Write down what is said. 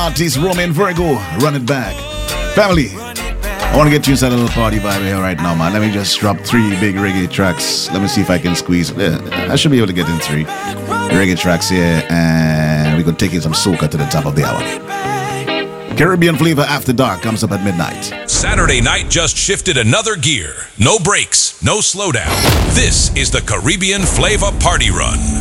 Artist Roman Virgo, run it back. Family, I want to get you inside a little party vibe here right now, man. Let me just drop 3 big reggae tracks. Let me see if I can squeeze. I should be able to get in 3 reggae tracks here, and we could take in some soca to the top of the hour. Caribbean Flavor After Dark comes up at midnight. Saturday night just shifted another gear. No breaks, no slowdown. This is the Caribbean Flavor Party Run.